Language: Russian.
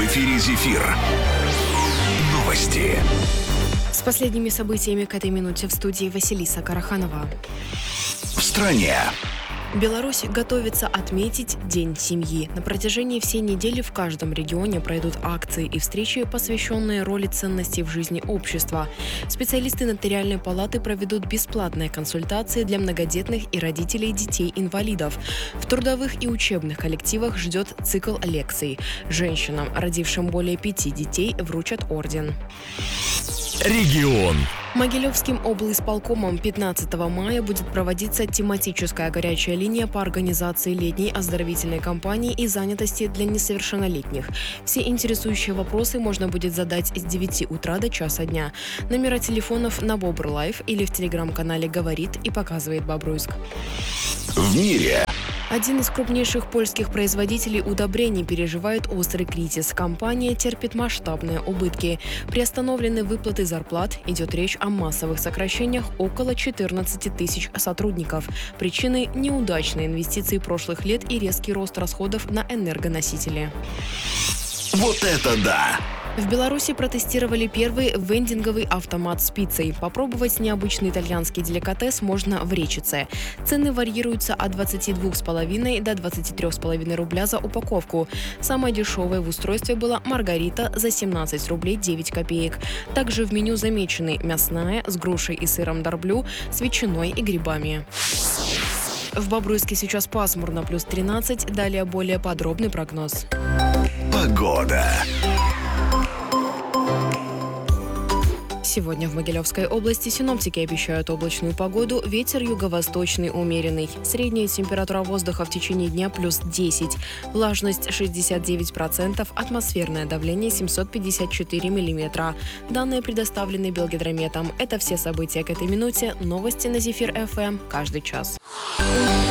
эфире «Зефир». Новости. С последними событиями к этой минуте в студии Василиса Караханова. В стране. Беларусь готовится отметить День семьи. На протяжении всей недели в каждом регионе пройдут акции и встречи, посвященные роли ценностей в жизни общества. Специалисты Нотариальной палаты проведут бесплатные консультации для многодетных и родителей детей-инвалидов. В трудовых и учебных коллективах ждет цикл лекций. Женщинам, родившим более 5 детей, вручат орден. Регион. Могилевским облисполкомом 15 мая будет проводиться тематическая горячая линия по организации летней оздоровительной кампании и занятости для несовершеннолетних. Все интересующие вопросы можно будет задать с 9 утра до часа дня. Номера телефонов на Бобр Лайф или в телеграм-канале «Говорит и показывает Бобруйск». В мире. Один из крупнейших польских производителей удобрений переживает острый кризис. Компания терпит масштабные убытки. Приостановлены выплаты зарплат. Идет речь о массовых сокращениях около 14 тысяч сотрудников. Причиной – неудачные инвестиции прошлых лет и резкий рост расходов на энергоносители. Вот это да! В Беларуси протестировали первый вендинговый автомат с пиццей. Попробовать необычный итальянский деликатес можно в Речице. Цены варьируются от 22,5 до 23,5 рубля за упаковку. Самой дешевой в устройстве была маргарита за 17 рублей 9 копеек. Также в меню замечены мясная с грушей и сыром дарблю, с ветчиной и грибами. В Бобруйске сейчас пасмурно, плюс 13. Далее более подробный прогноз. Погода. Сегодня в Могилевской области синоптики обещают облачную погоду, ветер юго-восточный умеренный. Средняя температура воздуха в течение дня плюс 10, влажность 69%, атмосферное давление 754 миллиметра. Данные предоставлены Белгидрометом. Это все события к этой минуте. Новости на Зефир ФМ каждый час.